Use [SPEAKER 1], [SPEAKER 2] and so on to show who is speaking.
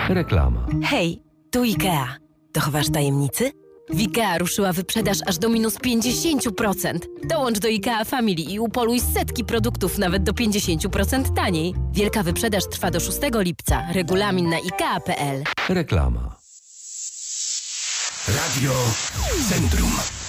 [SPEAKER 1] Reklama.
[SPEAKER 2] Hej, tu IKEA. Dochowasz tajemnicy? W IKEA ruszyła wyprzedaż aż do minus 50%. Dołącz do IKEA Family i upoluj setki produktów nawet do 50% taniej. Wielka wyprzedaż trwa do 6 lipca. Regulamin na ikea.pl.
[SPEAKER 1] Reklama.
[SPEAKER 3] Radio Centrum.